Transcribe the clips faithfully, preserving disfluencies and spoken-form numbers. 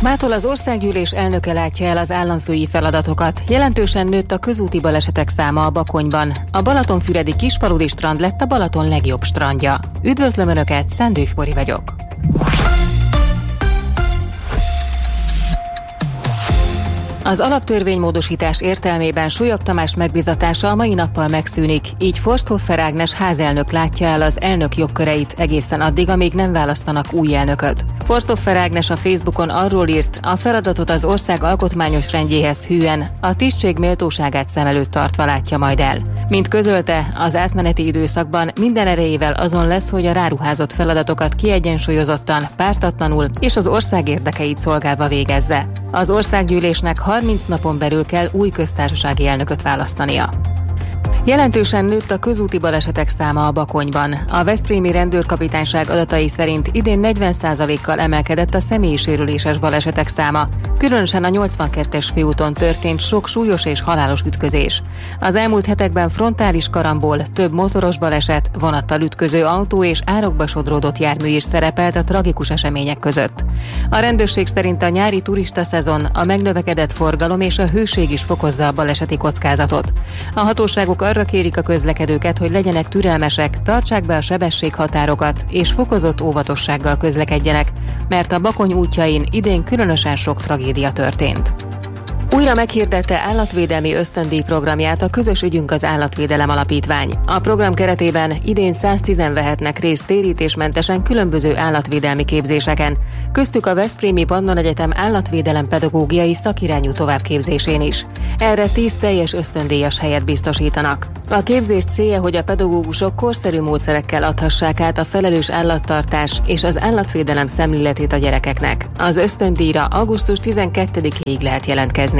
Mától az országgyűlés elnöke látja el az államfői feladatokat. Jelentősen nőtt a közúti balesetek száma a Bakonyban. A balatonfüredi Kisfaludy strand lett a Balaton legjobb strandja. Üdvözlöm Önöket, Szendőf Bori vagyok. Az alaptörvénymódosítás értelmében Súlyog Tamás megbízatása a mai nappal megszűnik, így Forsthoffer Ágnes házelnök látja el az elnök jogköreit egészen addig, amíg nem választanak új elnököt. Forsthoffer Ágnes a Facebookon arról írt, a feladatot az ország alkotmányos rendjéhez hűen, a tisztség méltóságát szem előtt tartva látja majd el. Mint közölte, az átmeneti időszakban minden erejével azon lesz, hogy a ráruházott feladatokat kiegyensúlyozottan, pártatlanul és az ország érdekeit szolgálva végezze. Az országgyűlésnek harminc napon belül kell új köztársasági elnököt választania. Jelentősen nőtt a közúti balesetek száma a Bakonyban. A veszprémi rendőrkapitányság adatai szerint idén negyven százalékkal emelkedett a személyisérüléses balesetek száma. Különösen a nyolcvankettes főúton történt sok súlyos és halálos ütközés. Az elmúlt hetekben frontális karambol, több motoros baleset, vonattal ütköző autó és árokba sodródott jármű is szerepelt a tragikus események között. A rendőrség szerint a nyári turista szezon, a megnövekedett forgalom és a hőség is fokozza a baleseti kockázatot. A hatóságok arra kérik a közlekedőket, hogy legyenek türelmesek, tartsák be a sebességhatárokat és fokozott óvatossággal közlekedjenek, mert a Bakony útjain idén különösen sok tragédia történt. Újra meghirdette állatvédelmi ösztöndíj programját a Közös ügyünk az Állatvédelem Alapítvány. A program keretében idén száztízen vehetnek részt térítésmentesen különböző állatvédelmi képzéseken, köztük a Veszprémi Pannon Egyetem állatvédelem pedagógiai szakirányú továbbképzésén is. Erre tíz teljes ösztöndíjas helyet biztosítanak. A képzés célja, hogy a pedagógusok korszerű módszerekkel adhassák át a felelős állattartás és az állatvédelem szemléletét a gyerekeknek. Az ösztöndíjra augusztus tizenkettedikéig lehet jelentkezni.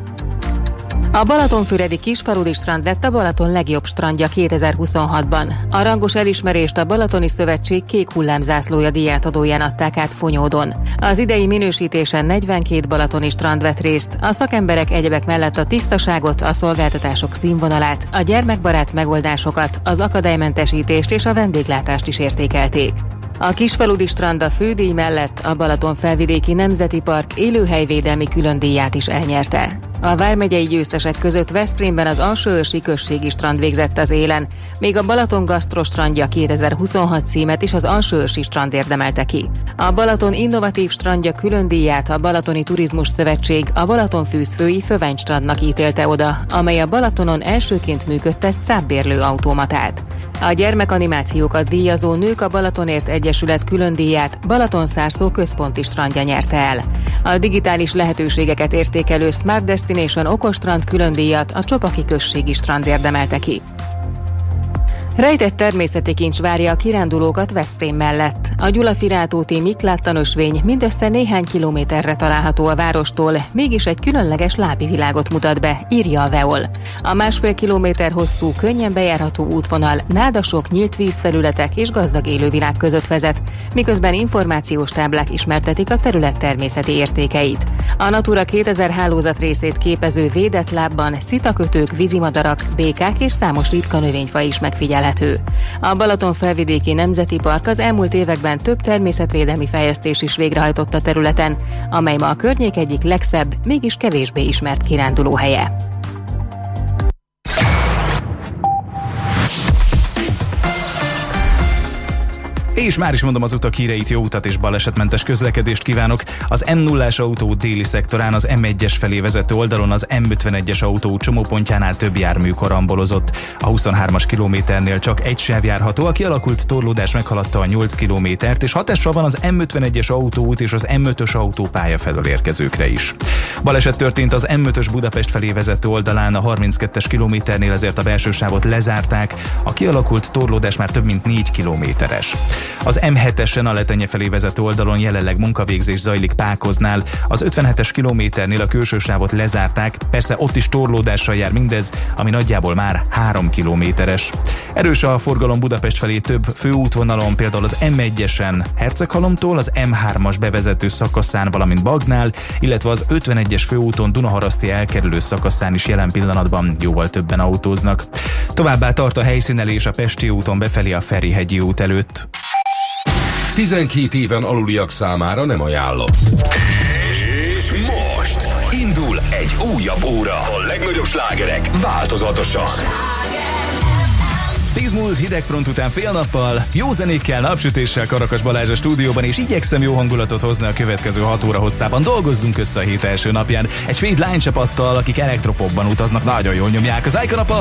A balatonfüredi Kisfaludy strand lett a Balaton legjobb strandja kétezer-huszonhatban. A rangos elismerést a Balatoni Szövetség kék hullámzászlója díjátadóján adták át Fonyódon. Az idei minősítésen negyvenkét balatoni strand vett részt, a szakemberek egyebek mellett a tisztaságot, a szolgáltatások színvonalát, a gyermekbarát megoldásokat, az akadálymentesítést és a vendéglátást is értékelték. A Kisfaludy strand a fődíj mellett a Balatonfelvidéki Nemzeti Park élőhelyvédelmi különdíját is elnyerte. A vármegyei győztesek között Veszprémben az Alsóörsi községi strand végzett az élen, még a Balaton Gasztro strandja kétezer-huszonhat címet is az Alsóörsi strand érdemelte ki. A Balaton innovatív strandja különdíját a Balatoni Turizmus Szövetség a Balatonfűzfői Fövencs strandnak ítélte oda, amely a Balatonon elsőként működtet szábbérlő automatát. A gyermekanimációkat díjazó Nők a Balatonért Egyesület különdíját Balatonszárszó központi strandja nyerte el. A digitális lehetőségeket értékelő Smart Destination okostrand különdíjat a Csopaki községi strand érdemelte ki. Rejtett természeti kincs várja a kirándulókat Veszprém mellett. A Gyulafiráltóti Mikláttanösvény mindössze néhány kilométerre található a várostól, mégis egy különleges lápi világot mutat be, írja a Veol. A másfél kilométer hosszú, könnyen bejárható útvonal nádasok, nyílt vízfelületek és gazdag élővilág között vezet, miközben információs táblák ismertetik a terület természeti értékeit. A Natura kétezer hálózat részét képező védett lábban szitakötők, vízimadarak, békák és számos ritka növényfaj is megfigyelhető. A Balatonfelvidéki Nemzeti Park az elmúlt években több természetvédelmi fejlesztés is végrehajtott a területen, amely ma a környék egyik legszebb, mégis kevésbé ismert kirándulóhelye. És már is mondom az utak híreit, jó utat és balesetmentes közlekedést kívánok. Az M nullás autóút déli szektorán, az M egyes felé vezető oldalon, az M ötvenegyes autóút csomópontjánál több jármű karambolozott. A huszonhármas kilométernél csak egy sáv járható, a kialakult torlódás meghaladta a nyolc kilométert, és hatással van az M ötvenegyes autóút és az M ötös autópálya felől érkezőkre is. Baleset történt az M ötös Budapest felé vezető oldalán, a harminckettes kilométernél, ezért a belső sávot lezárták, a kialakult torlódás már több mint négy kilométeres. Az M hetesen a Letenye felé vezető oldalon jelenleg munkavégzés zajlik Pákoznál, az ötvenhetes kilométernél a külső sávot lezárták, persze ott is torlódással jár mindez, ami nagyjából már három kilométeres. Erős a forgalom Budapest felé több főútvonalon, például az M egyesen Herceghalomtól, az M hármas bevezető szakaszán, valamint Bagnál, illetve az ötvenegyes főúton Dunaharaszti elkerülő szakaszán is jelen pillanatban jóval többen autóznak. Továbbá tart a helyszínelés a Pesti úton befelé a Ferihegyi út előtt. tizenkét éven aluliak számára nem ajánlott. most indul egy újabb óra. A legnagyobb slágerek változatosan. Tíz múlt hidegfront után fél nappal, jó zenékkel, napsütéssel Karakas Balázs a stúdióban, és igyekszem jó hangulatot hozni a következő hat óra hosszában. Dolgozzunk össze a hét első napján. Egy svéd lánycsapattal, akik elektropopban utaznak, nagyon jól nyomják az Icon